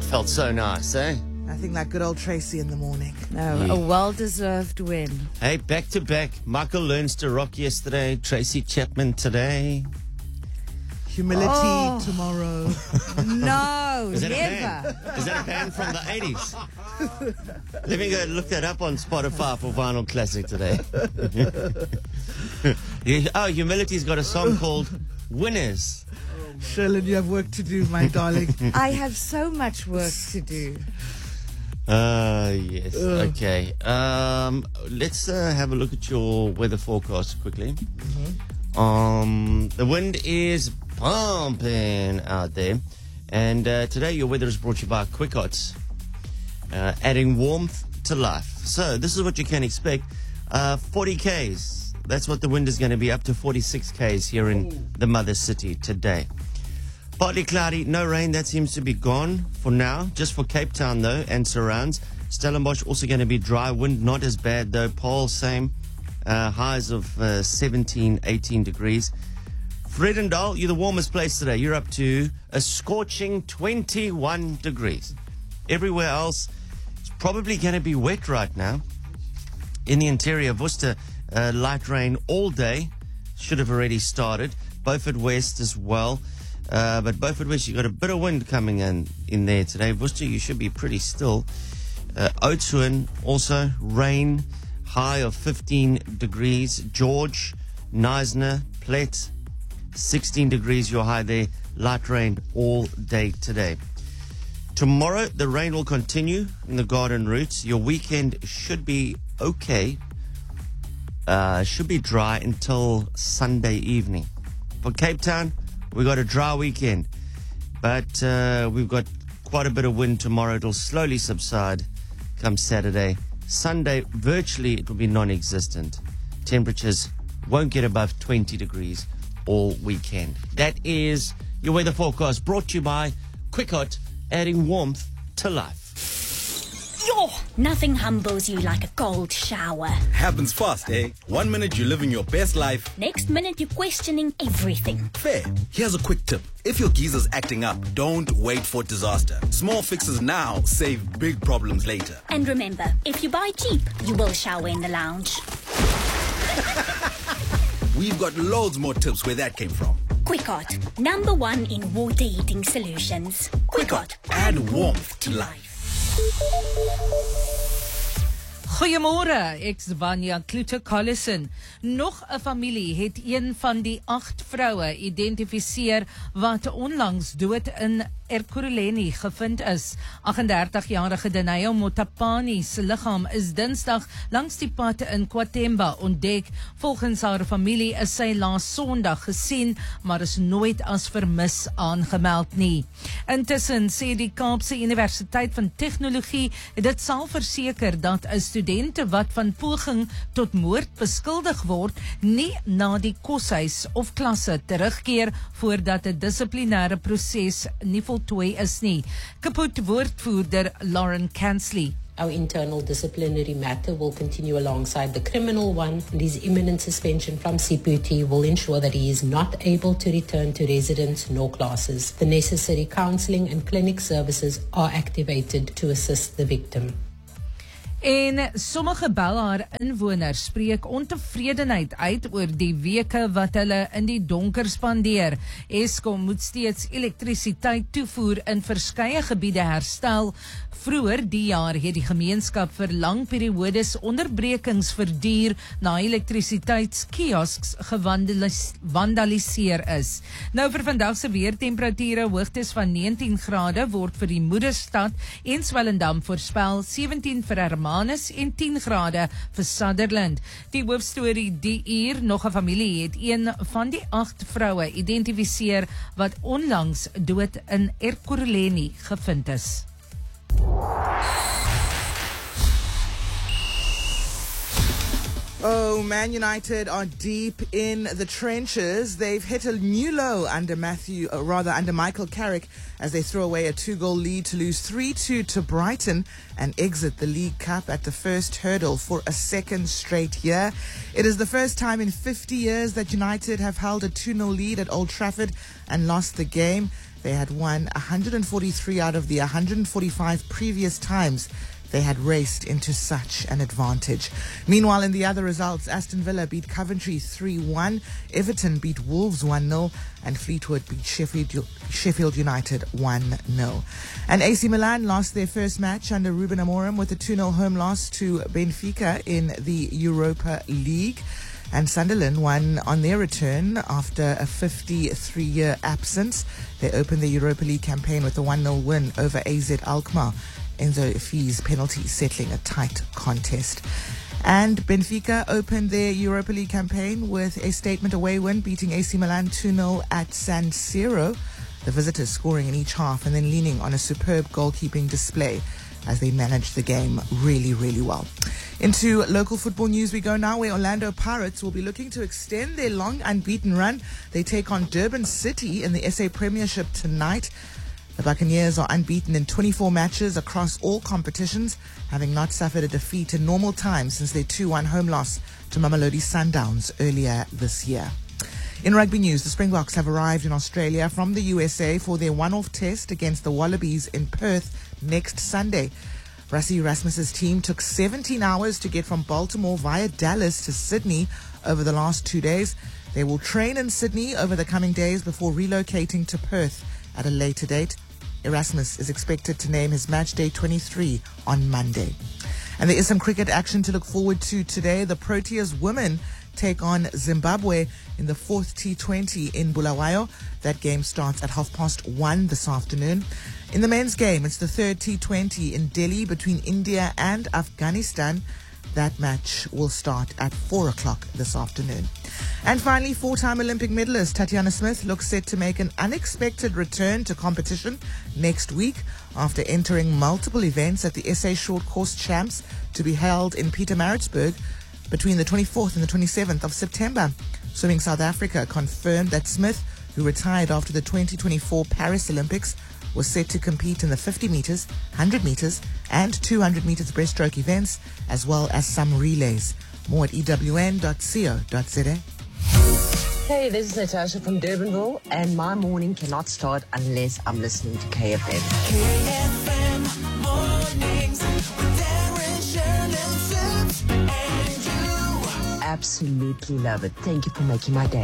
That felt so nice, eh? Nothing like good old Tracy in the morning. No, a well-deserved win. Hey, back to back. Michael Learns to Rock yesterday. Tracy Chapman today. Humility tomorrow. No, Is that never. a band? Is that a band from the 80s? Let me go look that up on Spotify for Vinyl Classic today. Humility's got a song called Winners. Sherlyn, you have work to do, my darling. I have so much work to do. Yes. Okay. Let's have a look at your weather forecast quickly. The wind is pumping out there. And today your weather is brought to you by Quick Hots, adding warmth to life. So this is what you can expect. 40 Ks. That's what the wind is going to be, up to 46 Ks here in the mother city today. Partly cloudy, no rain. That seems to be gone for now. Just for Cape Town, though, and surrounds. Stellenbosch also going to be dry. Wind not as bad, though. Paarl, same. Highs of 17, 18 degrees. Vredendal, you're the warmest place today. You're up to a scorching 21 degrees. Everywhere else, it's probably going to be wet right now. In the interior, Worcester, light rain all day. Should have already started. Beaufort West as well. But Beaufort West, you got a bit of wind coming in there today. Worcester, you should be pretty still. Oudtshoorn, also rain, high of 15 degrees. George, Knysna, Platte, 16 degrees, your high there. Light rain all day today. Tomorrow, the rain will continue in the Garden Route. Your weekend should be okay. Should be dry until Sunday evening. For Cape Town, we got a dry weekend, but we've got quite a bit of wind tomorrow. It'll slowly subside come Saturday. Sunday, virtually it will be non-existent. Temperatures won't get above 20 degrees all weekend. That is your weather forecast, brought to you by Quick Hot, adding warmth to life. Yo, nothing humbles you like a cold shower. Happens fast, eh? 1 minute you're living your best life. Next minute you're questioning everything. Fair. Here's a quick tip. If your geezer's acting up, don't wait for disaster. Small fixes now save big problems later. And remember, if you buy cheap, you will shower in the lounge. We've got loads more tips where that came from. Quick Hot, #1 in water heating solutions. Quick Hot, add warmth to life. Goeiemôre, ek's Vanya Klute-Collison. Nog 'n familie het een van die 8 vroue identifiseer wat onlangs dood in Ekurhuleni gevind is. 38-jarige Denayo Motapani se liggaam is Dinsdag langs die pad in KwaThemba ontdek. Volgens haar familie is sy laas Sondag gesien, maar is nooit as vermis aangemeld nie. Intussen sê die Kaapse Universiteit van Tegnologie dit sal verseker dat 'n studente wat van poging tot moord beskuldig word, nie na die koshuis of klasse terugkeer voordat 'n dissiplinêre proses nie voltooi is nie. Kaput woordvoerder Lauren Kansley. Our internal disciplinary matter will continue alongside the criminal one, and his imminent suspension from CPT will ensure that he is not able to return to residence nor classes. The necessary counselling and clinic services are activated to assist the victim. En sommige Belhar inwoners spreek ontevredenheid uit oor die weke wat hulle in die donker spandeer. Eskom moet steeds elektrisiteit toevoer in verskeie gebiede herstel. Vroeër die jaar het die gemeenskap vir lang periodes onderbrekings verduur na elektrisiteitskiosks gewandaliseer is. Nou vir vandag se weer, temperature hoogtes van 19 grade word vir die moederstad en Swellendam voorspel, 17 vir Hermanus en 10 grade vir Sutherland. Die hoofstorie die uur, nog 'n familie het een van die 8 vroue identifiseer wat onlangs dood in Ekurhuleni gevind is. Oh, Man United are deep in the trenches. They've hit a new low under Michael Carrick as they throw away a 2-goal lead to lose 3-2 to Brighton and exit the League Cup at the first hurdle for a second straight year. It is the first time in 50 years that United have held a 2-0 lead at Old Trafford and lost the game. They had won 143 out of the 145 previous times they had raced into such an advantage. Meanwhile, in the other results, Aston Villa beat Coventry 3-1, Everton beat Wolves 1-0, and Fleetwood beat Sheffield United 1-0. And AC Milan lost their first match under Ruben Amorim with a 2-0 home loss to Benfica in the Europa League. And Sunderland won on their return after a 53-year absence. They opened the Europa League campaign with a 1-0 win over AZ Alkmaar. Enzo Fi's penalty settling a tight contest. And Benfica opened their Europa League campaign with a statement away win, beating AC Milan 2-0 at San Siro. The visitors scoring in each half and then leaning on a superb goalkeeping display as they managed the game really, really well. Into local football news we go now, where Orlando Pirates will be looking to extend their long unbeaten run. They take on Durban City in the SA Premiership tonight. The Buccaneers are unbeaten in 24 matches across all competitions, having not suffered a defeat in normal times since their 2-1 home loss to Mamelodi Sundowns earlier this year. In rugby news, the Springboks have arrived in Australia from the USA for their one-off test against the Wallabies in Perth next Sunday. Rassie Erasmus's team took 17 hours to get from Baltimore via Dallas to Sydney over the last 2 days. They will train in Sydney over the coming days before relocating to Perth at a later date. Erasmus is expected to name his match day 23 on Monday. And there is some cricket action to look forward to today. The Proteas women take on Zimbabwe in the 4th T20 in Bulawayo. That game starts at 1:30 this afternoon. In the men's game, it's the 3rd T20 in Delhi between India and Afghanistan. That match will start at 4 o'clock this afternoon. And finally, 4-time Olympic medalist Tatiana Smith looks set to make an unexpected return to competition next week after entering multiple events at the SA Short Course Champs to be held in Pietermaritzburg between the 24th and the 27th of September. Swimming South Africa confirmed that Smith, who retired after the 2024 Paris Olympics, was set to compete in the 50 meters, 100 meters, and 200 meters breaststroke events, as well as some relays. More at ewn.co.za. Hey, this is Natasha from Durbanville, and my morning cannot start unless I'm listening to KFM. KFM mornings with Darren, Shirley, Sips, and you. Absolutely love it. Thank you for making my day.